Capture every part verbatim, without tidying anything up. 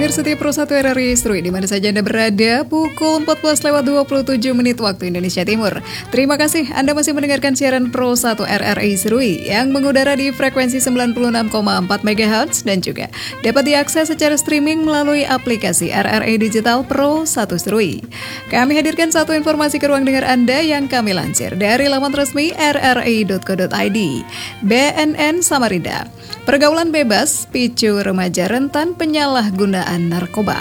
pendengar setia Pro satu R R I Seruy, di mana saja Anda berada, pukul empat belas lewat dua puluh tujuh menit waktu Indonesia Timur. Terima kasih Anda masih mendengarkan siaran Pro satu R R I Seruy yang mengudara di frekuensi sembilan puluh enam koma empat megahertz dan juga dapat diakses secara streaming melalui aplikasi R R I Digital Pro satu Seruy. Kami hadirkan satu informasi ke ruang dengar Anda yang kami lansir dari laman resmi r r i dot co dot i d. B N N Samarinda, pergaulan bebas picu remaja rentan penyalahgunaan narkoba.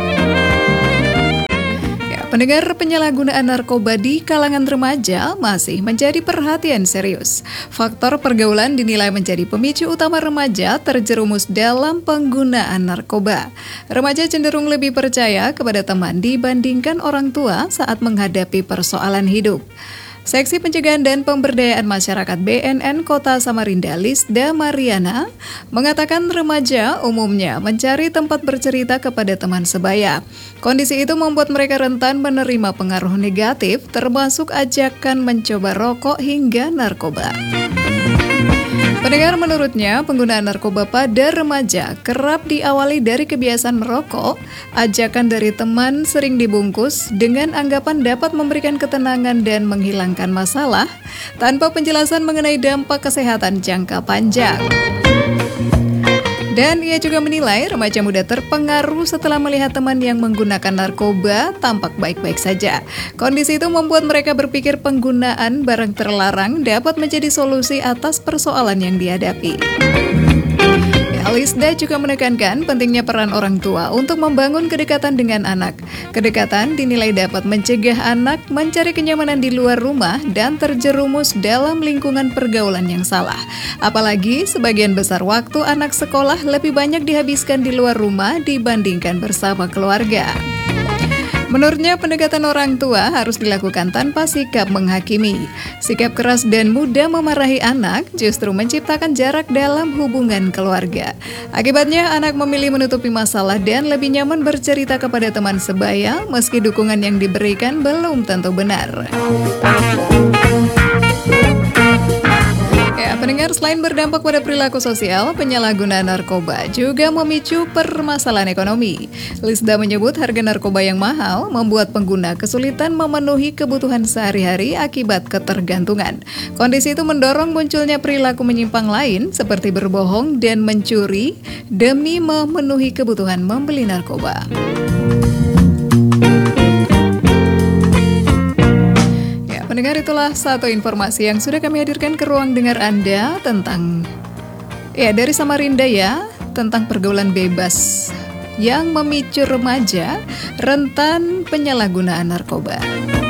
Ya, pendengar, penyalahgunaan narkoba di kalangan remaja masih menjadi perhatian serius. Faktor pergaulan dinilai menjadi pemicu utama remaja terjerumus dalam penggunaan narkoba. Remaja cenderung lebih percaya kepada teman dibandingkan orang tua saat menghadapi persoalan hidup. Seksi Pencegahan dan Pemberdayaan Masyarakat B N N Kota Samarinda, Lisda Mariana, mengatakan remaja umumnya mencari tempat bercerita kepada teman sebaya. Kondisi itu membuat mereka rentan menerima pengaruh negatif, termasuk ajakan mencoba rokok hingga narkoba. Pendengar, menurutnya penggunaan narkoba pada remaja kerap diawali dari kebiasaan merokok, ajakan dari teman sering dibungkus dengan anggapan dapat memberikan ketenangan dan menghilangkan masalah, tanpa penjelasan mengenai dampak kesehatan jangka panjang. Dan ia juga menilai remaja muda terpengaruh setelah melihat teman yang menggunakan narkoba tampak baik-baik saja. Kondisi itu membuat mereka berpikir penggunaan barang terlarang dapat menjadi solusi atas persoalan yang dihadapi. Lisda juga menekankan pentingnya peran orang tua untuk membangun kedekatan dengan anak. Kedekatan dinilai dapat mencegah anak mencari kenyamanan di luar rumah dan terjerumus dalam lingkungan pergaulan yang salah. Apalagi sebagian besar waktu anak sekolah lebih banyak dihabiskan di luar rumah dibandingkan bersama keluarga. Menurutnya, pendekatan orang tua harus dilakukan tanpa sikap menghakimi. Sikap keras dan mudah memarahi anak justru menciptakan jarak dalam hubungan keluarga. Akibatnya, anak memilih menutupi masalah dan lebih nyaman bercerita kepada teman sebaya meski dukungan yang diberikan belum tentu benar. Ya, pendengar, selain berdampak pada perilaku sosial, penyalahgunaan narkoba juga memicu permasalahan ekonomi. Lisda menyebut harga narkoba yang mahal membuat pengguna kesulitan memenuhi kebutuhan sehari-hari akibat ketergantungan. Kondisi itu mendorong munculnya perilaku menyimpang lain seperti berbohong dan mencuri demi memenuhi kebutuhan membeli narkoba. Pendengar, itulah satu informasi yang sudah kami hadirkan ke ruang dengar Anda tentang, ya, dari Samarinda ya, tentang pergaulan bebas yang memicu remaja rentan penyalahgunaan narkoba.